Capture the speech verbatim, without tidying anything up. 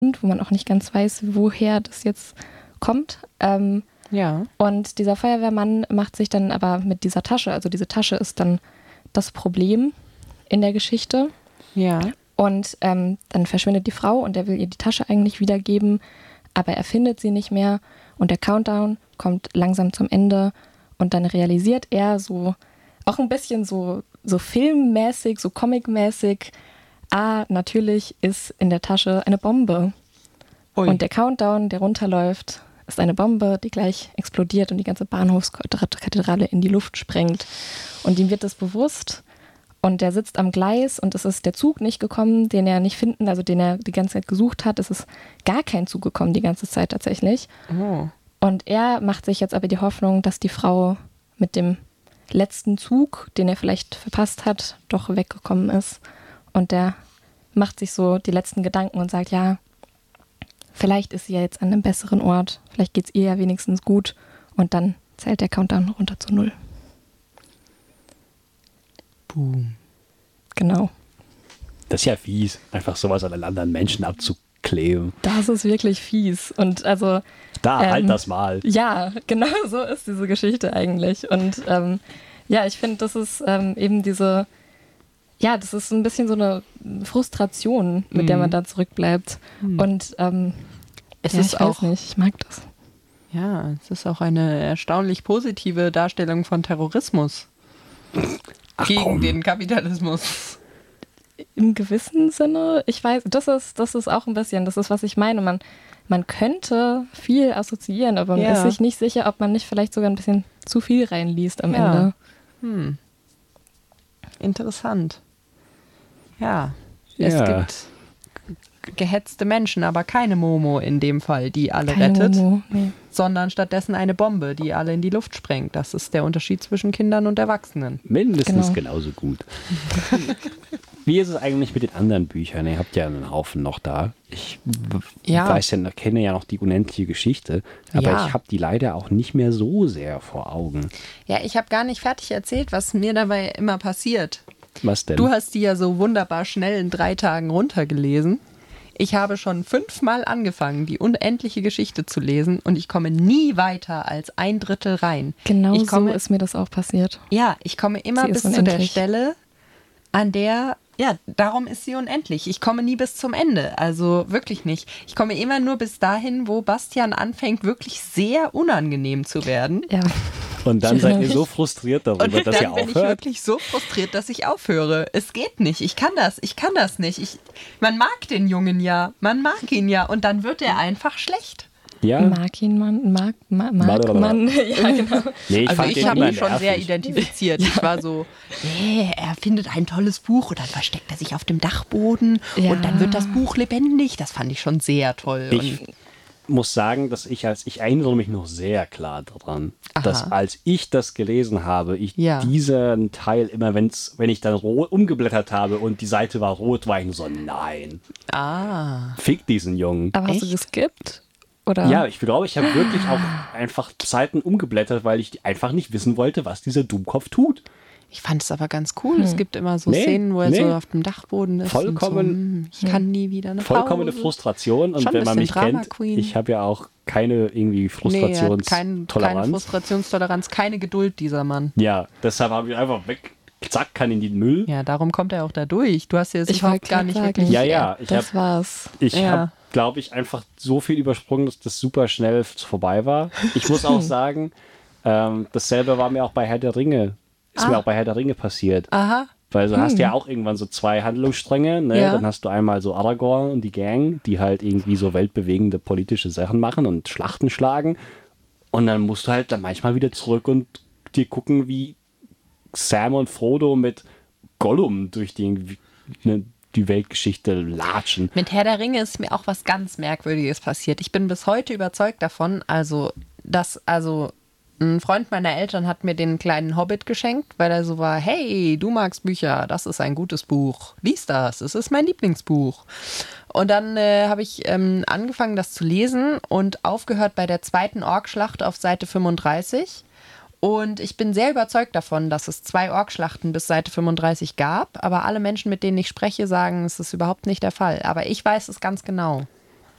wo man auch nicht ganz weiß, woher das jetzt kommt. Ähm, Ja. Und dieser Feuerwehrmann macht sich dann aber mit dieser Tasche, also diese Tasche ist dann das Problem in der Geschichte. Ja. Und ähm, dann verschwindet die Frau und er will ihr die Tasche eigentlich wiedergeben, aber er findet sie nicht mehr. Und der Countdown kommt langsam zum Ende und dann realisiert er so, auch ein bisschen so, so filmmäßig, so comicmäßig, ah, natürlich ist in der Tasche eine Bombe. Ui. Und der Countdown, der runterläuft, ist eine Bombe, die gleich explodiert und die ganze Bahnhofskathedrale in die Luft sprengt. Und ihm wird das bewusst und er sitzt am Gleis und es ist der Zug nicht gekommen, den er nicht finden, also den er die ganze Zeit gesucht hat. Es ist gar kein Zug gekommen die ganze Zeit tatsächlich. Oh. Und er macht sich jetzt aber die Hoffnung, dass die Frau mit dem letzten Zug, den er vielleicht verpasst hat, doch weggekommen ist. Und der macht sich so die letzten Gedanken und sagt, ja, vielleicht ist sie ja jetzt an einem besseren Ort, vielleicht geht es ihr ja wenigstens gut. Und dann zählt der Countdown runter zu null. Boom. Genau. Das ist ja fies, einfach sowas an einen anderen Menschen abzukleben. Das ist wirklich fies. Und also Da, Ähm, halt das mal. ja, genau so ist diese Geschichte eigentlich. Und ähm, ja, ich finde, das ist ähm, eben diese, ja, das ist ein bisschen so eine Frustration, mit Mhm. der man da zurückbleibt. Mhm. Und ähm, Es ja, ist ich weiß auch, nicht, ich mag das. ja, es ist auch eine erstaunlich positive Darstellung von Terrorismus Ach, gegen komm. den Kapitalismus. Im gewissen Sinne, ich weiß, das ist, das ist auch ein bisschen, das ist, was ich meine. Man, man könnte viel assoziieren, aber man Ja. ist sich nicht sicher, ob man nicht vielleicht sogar ein bisschen zu viel reinliest am Ja. Ende. Hm. Interessant. Ja, Ja. es gibt gehetzte Menschen, aber keine Momo in dem Fall, die alle Keine rettet, Momo, nee. sondern stattdessen eine Bombe, die alle in die Luft sprengt. Das ist der Unterschied zwischen Kindern und Erwachsenen. Mindestens Genau. genauso gut. Wie ist es eigentlich mit den anderen Büchern? Ihr habt ja einen Haufen noch da. Ich w- Ja. weiß ja, noch- kenne ja noch die unendliche Geschichte, aber Ja. ich habe die leider auch nicht mehr so sehr vor Augen. Ja, ich habe gar nicht fertig erzählt, was mir dabei immer passiert. Was denn? Du hast die ja so wunderbar schnell in drei Tagen runtergelesen. Ich habe schon fünfmal angefangen, die unendliche Geschichte zu lesen und ich komme nie weiter als ein Drittel rein. Genau ich so komme, ist mir das auch passiert. Ja, ich komme immer Sie bis ist zu der unendlich. Stelle, an der, ja, darum ist sie unendlich. Ich komme nie bis zum Ende, also wirklich nicht. Ich komme immer nur bis dahin, wo Bastian anfängt, wirklich sehr unangenehm zu werden. Ja. Und dann Ich seid erinnere ihr so mich. frustriert darüber, Und dass ihr dann bin ich aufhört? wirklich so frustriert, dass ich aufhöre. Es geht nicht. Ich kann das. Ich kann das nicht. Ich, man mag den Jungen ja. Man mag ihn ja. Und dann wird er einfach schlecht. Ja, Mag ihn man, mag, ma, mag Blablabla. man. Ja, genau. nee, ich Also fand ich den habe immer mich schon sehr nervig. identifiziert. Ich war so, nee, er findet ein tolles Buch und dann versteckt er sich auf dem Dachboden Ja. und dann wird das Buch lebendig. Das fand ich schon sehr toll. Ich und muss sagen, dass ich als ich erinnere mich noch sehr klar daran, Aha. dass als ich das gelesen habe, ich Ja. diesen Teil immer, wenn's, wenn ich dann rot umgeblättert habe und die Seite war rot, war ich nur so, nein, ah, fick diesen Jungen. Aber hast du Echt? geskippt? Oder? Ja, ich glaube, ich habe wirklich auch einfach Seiten umgeblättert, weil ich einfach nicht wissen wollte, was dieser Dummkopf tut. ich fand es aber ganz cool. Es gibt immer so Nee, Szenen, wo er nee. so auf dem Dachboden ist. Vollkommen- Und so, hm, ich kann nie wieder eine Vollkommene Pause. Frustration. Und Schon ein wenn man mich bisschen Drama kennt, Queen. ich habe ja auch keine irgendwie Nee, er hat kein, keine Frustrationstoleranz. Frustrationstoleranz, keine Geduld, dieser Mann. Ja, deshalb habe ich einfach weg, zack, kann in den Müll. Ja, darum kommt er auch da durch. Du hast ja Ich überhaupt wollte gar gerade nicht sagen, wirklich. Ja, ja, ich das hab- war's. Ich Ja. habe, glaube ich, einfach so viel übersprungen, dass das super schnell vorbei war. Ich muss auch sagen, ähm, dasselbe war mir auch bei Herr der Ringe. Ist mir Ah. auch bei Herr der Ringe passiert. Aha. Weil du hast ja auch irgendwann so zwei Handlungsstränge. Ne? Ja. Dann hast du einmal so Aragorn und die Gang, die halt irgendwie so weltbewegende politische Sachen machen und Schlachten schlagen. Und dann musst du halt dann manchmal wieder zurück und dir gucken, wie Sam und Frodo mit Gollum durch die, ne, die Weltgeschichte latschen. Mit Herr der Ringe ist mir auch was ganz Merkwürdiges passiert. Ich bin bis heute überzeugt davon, also, dass, also, ein Freund meiner Eltern hat mir den kleinen Hobbit geschenkt, weil er so war, hey, du magst Bücher, das ist ein gutes Buch. Lies das, es ist mein Lieblingsbuch. Und dann äh, habe ich ähm, angefangen, das zu lesen und aufgehört bei der zweiten Orkschlacht auf Seite fünfunddreißig. Und ich bin sehr überzeugt davon, dass es zwei Orkschlachten bis Seite fünfunddreißig gab. Aber alle Menschen, mit denen ich spreche, sagen, es ist überhaupt nicht der Fall. Aber ich weiß es ganz genau.